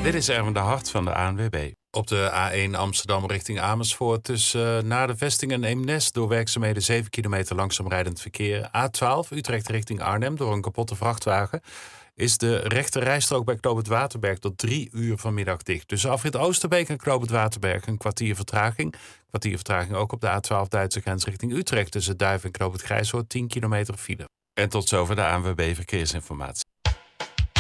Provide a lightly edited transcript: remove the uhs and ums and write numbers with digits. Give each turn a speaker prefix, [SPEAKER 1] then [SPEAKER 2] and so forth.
[SPEAKER 1] Dit is Erwin de Hart van de ANWB. Op de A1 Amsterdam richting Amersfoort tussen na de vesting en Eemnes door werkzaamheden 7 kilometer langzaam rijdend verkeer. A12 Utrecht richting Arnhem door een kapotte vrachtwagen is de rechte rijstrook bij Knoop het Waterberg tot 3 uur vanmiddag dicht. Dus afrit Oosterbeek en Knoop het Waterberg een kwartier vertraging. Kwartier vertraging ook op de A12 Duitse grens richting Utrecht tussen Duiven en Knoop het Grijshoort 10 kilometer file. En tot zover de ANWB Verkeersinformatie.